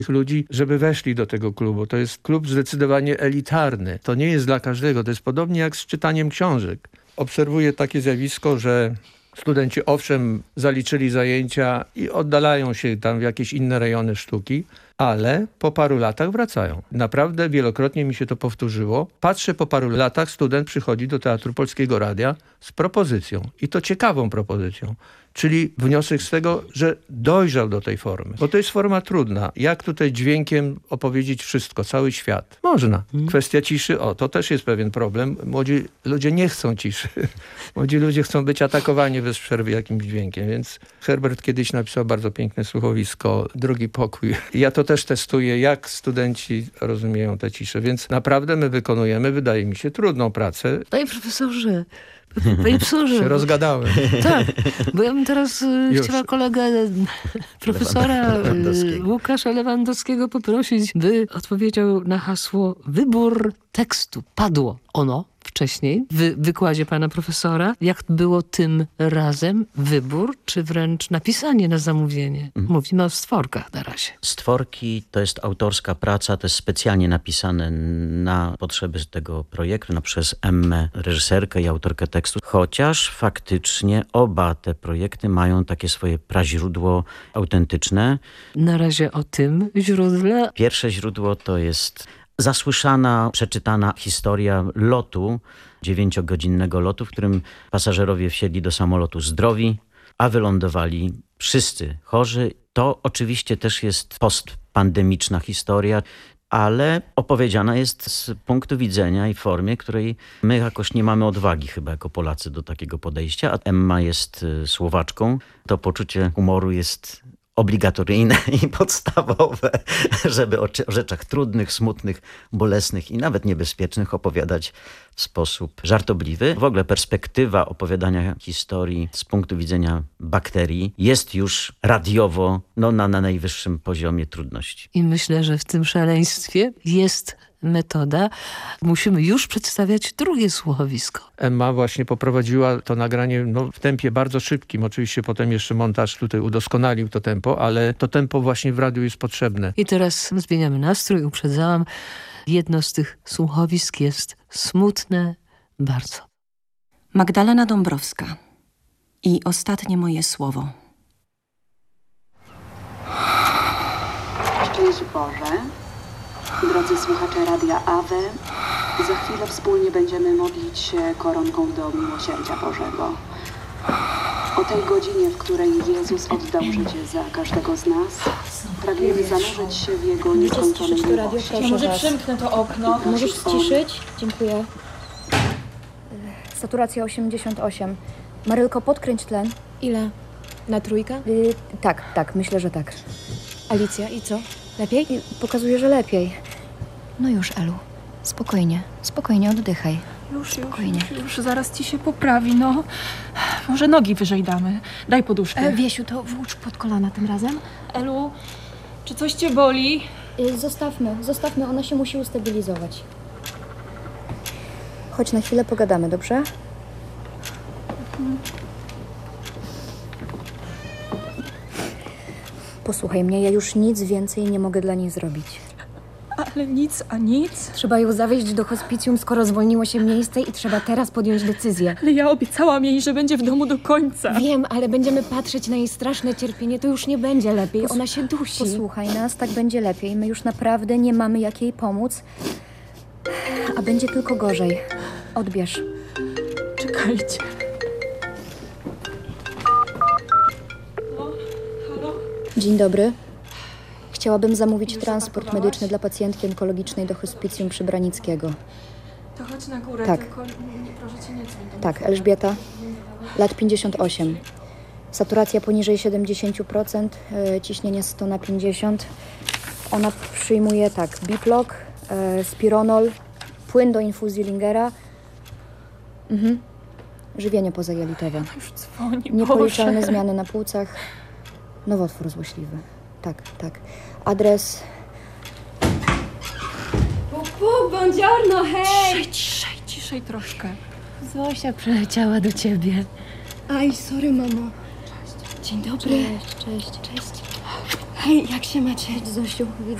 ludzi, żeby weszli do tego klubu. To jest klub zdecydowanie elitarny. To nie jest dla każdego. To jest podobnie jak z czytaniem książek. Obserwuję takie zjawisko, że studenci owszem zaliczyli zajęcia i oddalają się tam w jakieś inne rejony sztuki, ale po paru latach wracają. Naprawdę wielokrotnie mi się to powtórzyło. Patrzę, po paru latach student przychodzi do Teatru Polskiego Radia z propozycją. I to ciekawą propozycją. Czyli wniosek z tego, że dojrzał do tej formy. Bo to jest forma trudna. Jak tutaj dźwiękiem opowiedzieć wszystko, cały świat? Można. Kwestia ciszy, to też jest pewien problem. Młodzi ludzie nie chcą ciszy. Młodzi ludzie chcą być atakowani bez przerwy jakimś dźwiękiem. Więc Herbert kiedyś napisał bardzo piękne słuchowisko Drugi pokój. Ja to też testuję, jak studenci rozumieją tę ciszę. Więc naprawdę my wykonujemy, wydaje mi się, trudną pracę. Panie profesorze, panie profesorze. Się rozgadałem. Tak, bo ja bym teraz chciała kolegę profesora Łukasza Lewandowskiego poprosić, by odpowiedział na hasło wybór tekstu. Padło ono wcześniej w wykładzie pana profesora. Jak było tym razem? Wybór, czy wręcz napisanie na zamówienie? Mówimy o stworkach na razie. Stworki to jest autorska praca, to jest specjalnie napisane na potrzeby tego projektu, przez Emmę, reżyserkę i autorkę tekstu. Chociaż faktycznie oba te projekty mają takie swoje praźródło autentyczne. Na razie o tym źródle. Pierwsze źródło to jest zasłyszana, przeczytana historia lotu, 9-godzinnego lotu, w którym pasażerowie wsiedli do samolotu zdrowi, a wylądowali wszyscy chorzy. To oczywiście też jest postpandemiczna historia, ale opowiedziana jest z punktu widzenia i formie, której my jakoś nie mamy odwagi chyba jako Polacy do takiego podejścia, a Emma jest Słowaczką. To poczucie humoru jest obligatoryjne i podstawowe, żeby o rzeczach trudnych, smutnych, bolesnych i nawet niebezpiecznych opowiadać w sposób żartobliwy. W ogóle perspektywa opowiadania historii z punktu widzenia bakterii jest już radiowo na najwyższym poziomie trudności. I myślę, że w tym szaleństwie jest metoda. Musimy już przedstawiać drugie słuchowisko. Emma właśnie poprowadziła to nagranie w tempie bardzo szybkim. Oczywiście potem jeszcze montaż tutaj udoskonalił to tempo, ale to tempo właśnie w radiu jest potrzebne. I teraz zmieniamy nastrój, uprzedzałam. Jedno z tych słuchowisk jest smutne bardzo. Magdalena Dąbrowska. I ostatnie moje słowo. Szczęść Boże. Drodzy słuchacze Radia AWE, za chwilę wspólnie będziemy modlić się koronką do miłosierdzia Bożego. O tej godzinie, w której Jezus oddał życie za każdego z nas, pragniemy zanurzyć się w Jego nieskończonej miłości. Może przymknę to okno. Możesz ściszyć? Dziękuję. Saturacja 88. Marylko, podkręć tlen. Ile? Na trójkę? Tak, myślę, że tak. Alicja, i co? Lepiej? Pokazuje, że lepiej. No już, Elu. Spokojnie oddychaj. Już zaraz ci się poprawi, no. Może nogi wyżej damy. Daj poduszkę. Wiesiu, to włócz pod kolana tym razem. Elu, czy coś cię boli? Zostawmy, ona się musi ustabilizować. Chodź na chwilę, pogadamy, dobrze? Posłuchaj mnie, ja już nic więcej nie mogę dla niej zrobić. Ale nic, a nic? Trzeba ją zawieźć do hospicjum, skoro zwolniło się miejsce i trzeba teraz podjąć decyzję. Ale ja obiecałam jej, że będzie w domu do końca. Wiem, ale będziemy patrzeć na jej straszne cierpienie, to już nie będzie lepiej, ona się dusi. Posłuchaj nas, tak będzie lepiej. My już naprawdę nie mamy jak jej pomóc, a będzie tylko gorzej. Odbierz. Czekajcie. Dzień dobry. Chciałabym zamówić transport medyczny dla pacjentki onkologicznej do hospicjum przy Branickiego. To chodź na górę, tak. Tylko proszę cię nie dzwoń. Tak, Elżbieta, lat 58. Saturacja poniżej 70%, ciśnienie 100/50. Ona przyjmuje Biplok, Spironol, płyn do infuzji Lingera. Żywienie pozajelitowe. Już dzwoni, Niepoliczalne zmiany na płucach. Nowotwór złośliwy. Tak. Adres... Buongiorno, hej! Ciszej troszkę. Zosia przyleciała do ciebie. Aj, sorry, mamo. Dzień dobry. Cześć. Hej, jak się macie, Zosiu?